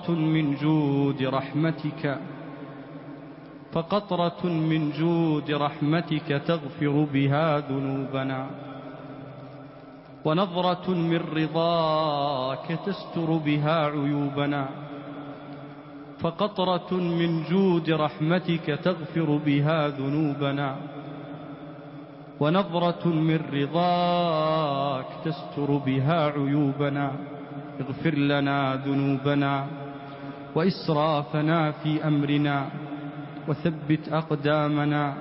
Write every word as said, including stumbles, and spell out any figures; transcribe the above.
فقطرة من جود رحمتك فقطرة من جود رحمتك تغفر بها ذنوبنا، ونظرة من رضاك تستر بها عيوبنا، فقطرة من جود رحمتك تغفر بها ذنوبنا، ونظرة من رضاك تستر بها عيوبنا. اغفر لنا ذنوبنا وإسرافنا في أمرنا، وثبت أقدامنا